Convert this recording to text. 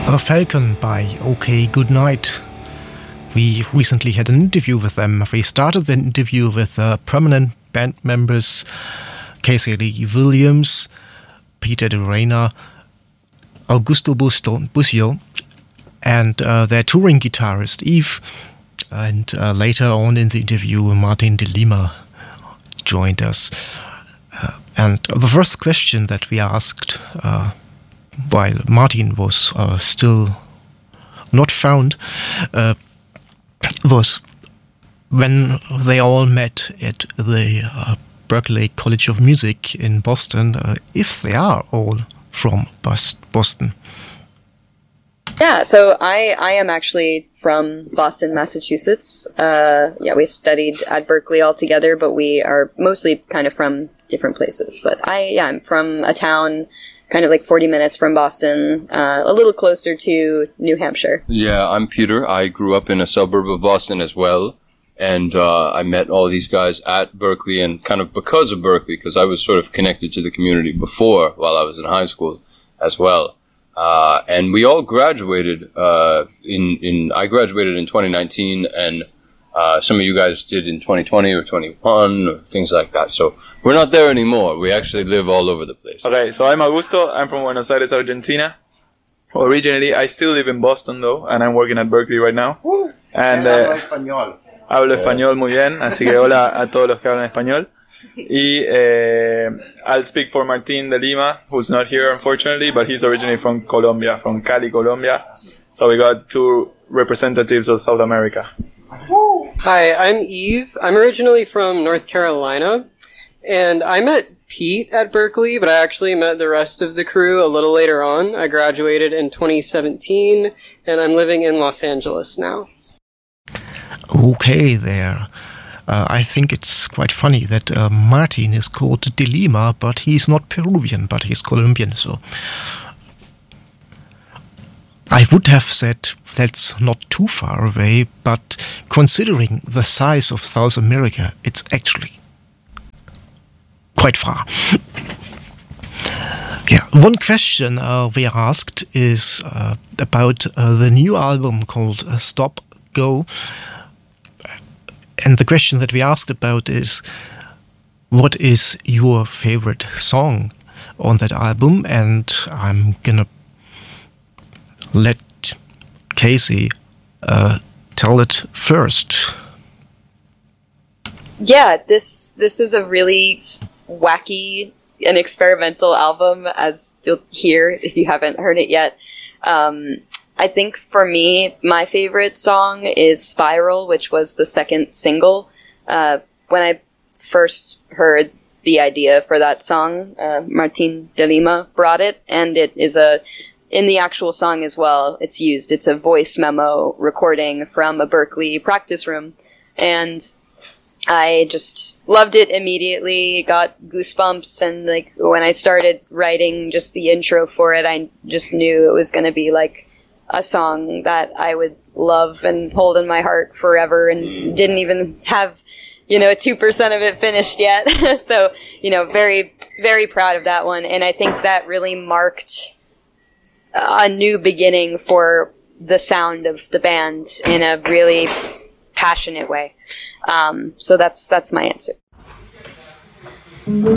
A Falcon by OK Goodnight. We recently had an interview with them. We started the interview with permanent band members Casey Lee Williams, Peter De Reina, Augusto Busio, and their touring guitarist Yves. And later on in the interview, Martin de Lima joined us. And the first question that we asked while Martin was still not found was when they all met at the Berklee College of Music in Boston, if they are all from Boston. Yeah, so I am actually from Boston, Massachusetts. We studied at Berklee all together, but we are mostly kind of from different places. But I'm from a town kind of like 40 minutes from Boston, a little closer to New Hampshire. Yeah, I'm Peter. I grew up in a suburb of Boston as well. And I met all these guys at Berklee, and kind of because of Berklee, because I was sort of connected to the community before while I was in high school as well. And we all graduated I graduated in 2019, and some of you guys did in 2020 or 21 or things like that. So we're not there anymore. We actually live all over the place. Okay, so I'm Augusto. I'm from Buenos Aires, Argentina. Originally, I still live in Boston though, and I'm working at Berklee right now. And hablo español muy bien, así que hola a todos los que hablan español. Y I'll speak for Martin de Lima, who's not here unfortunately, but he's originally from Colombia, from Cali, Colombia. So we got two representatives of South America. Hi, I'm Yves. I'm originally from North Carolina, and I met Pete at Berklee, but I actually met the rest of the crew a little later on. I graduated in 2017, and I'm living in Los Angeles now. Okay, there. I think it's quite funny that Martin is called De Lima, but he's not Peruvian, but he's Colombian, so... I would have said that's not too far away, but considering the size of South America, it's actually quite far. Yeah, one question we are asked is about the new album called Stop Go. And the question that we asked about is, what is your favorite song on that album? And I'm gonna let Casey tell it first. Yeah, this is a really wacky and experimental album, as you'll hear if you haven't heard it yet. I think for me, my favorite song is Spiral, which was the second single. When I first heard the idea for that song, Martin de Lima brought it, and it is in the actual song as well, it's a voice memo recording from a Berklee practice room. And I just loved it immediately, got goosebumps, and like when I started writing just the intro for it, I just knew it was going to be like a song that I would love and hold in my heart forever, and didn't even have, 2% of it finished yet. So, very, very proud of that one. And I think that really marked a new beginning for the sound of the band in a really passionate way. So that's my answer.